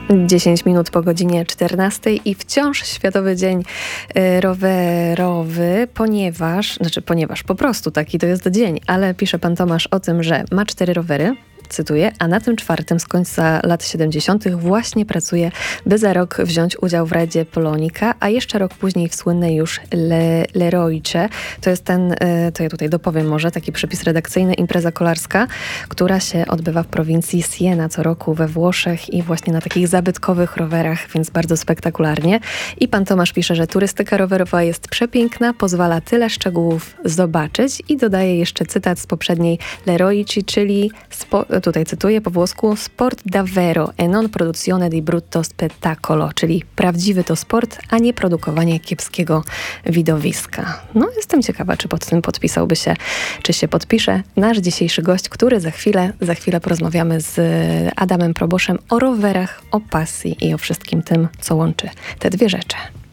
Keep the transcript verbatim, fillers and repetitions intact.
dziesięć minut po godzinie czternastej i wciąż Światowy Dzień y, Rowerowy, ponieważ, znaczy ponieważ po prostu taki to jest dzień, ale pisze pan Tomasz o tym, że ma cztery rowery, cytuję, a na tym czwartym z końca lat siedemdziesiątych właśnie pracuje, by za rok wziąć udział w rajdzie Polonika, a jeszcze rok później w słynnej już Le, Leroyce. To jest ten, y, to ja tutaj dopowiem może, taki przepis redakcyjny, impreza kolarska, która się odbywa w prowincji Siena co roku we Włoszech i właśnie na takich zabytkowych rowerach, więc bardzo spektakularnie. I pan Tomasz pisze, że turystyka rowerowa jest przepiękna, pozwala tyle szczegółów zobaczyć i dodaje jeszcze cytat z poprzedniej Leroyce, czyli spo, tutaj cytuję po włosku, sport davvero e non produzione di brutto spettacolo, czyli prawdziwy to sport, a nie produkowanie kiepskiego widowiska. No jestem ciekawa, czy pod tym podpisałby się, czy się podpisze nasz dzisiejszy gość, który za chwilę, za chwilę porozmawiamy z Adamem Proboszem o rowerach, o pasji i o wszystkim tym, co łączy te dwie rzeczy.